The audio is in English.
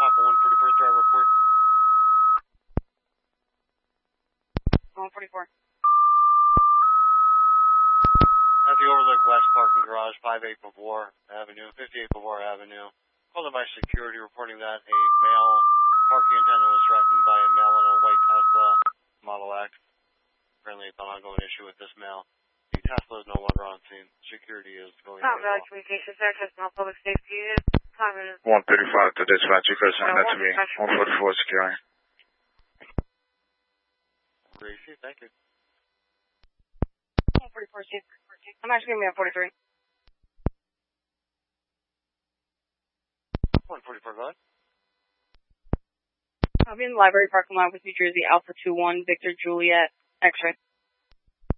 Papa 144, driver report. 144. At the Overlook West Parking Garage, 58 Pavor Avenue, 58 Pavor Avenue. Called in by security reporting that a male parking attendant was threatened by a male in a white Tesla Model X. Apparently it's an ongoing issue with this male. The Tesla is no longer on scene. Security is going on. Valid communications there, Tesla Public Safety Unit. Time is 135 to dispatch. You could send that to me. 144 security. Gracie, thank you. 144, Chief. I'm actually going to be on 43. 144, go ahead. I'll be in the library parking lot with New Jersey Alpha 21, Victor Juliet, X-ray.